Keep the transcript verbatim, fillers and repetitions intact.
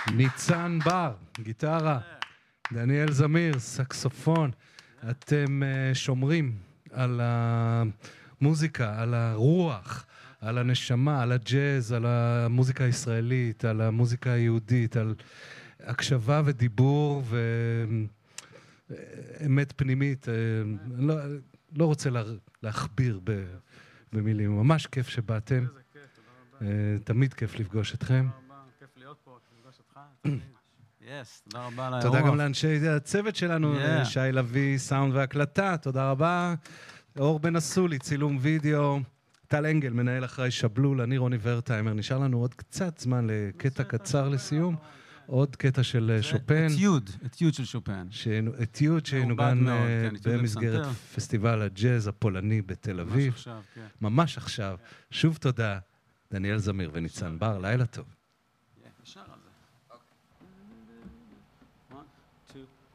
ניצן בר, גיטרה, דניאל זמיר, סקסופון. אתם uh, שומרים על המוזיקה, על הרוח, על הנשמה, על הג'אז, על המוזיקה הישראלית, על המוזיקה היהודית, על הקשבה ודיבור ואמת פנימית. אני לא, לא רוצה לה, להכביר ב, במילים. ממש כיף שבאתם. איזה כיף, תודה רבה. תמיד כיף לפגוש אתכם. תודה רבה, כיף להיות פה, לפגוש אותך. יס, תודה רבה על האירוח. תודה גם לאנשי הצוות שלנו, Yeah. שי לוי, סאונד והקלטה, תודה רבה. אור בן אסולי, צילום וידאו, טל אנגל, מנהל אחראי שבלול, אני רוני ורטהיימר. נשאר לנו עוד קצת זמן לקטע קצר לסיום, עוד קטע של שופן. אתיוד, אתיוד של שופן. אתיוד שנוגן מאוד, כן, אתיוד במסגרת לפסנתר. פסטיבל הג'אז הפולני בתל ממש אביב. עכשיו, כן. ממש עכשיו. שוב תודה, דניאל זמיר וניצן בר, לילה טוב. ישר על זה. One, two.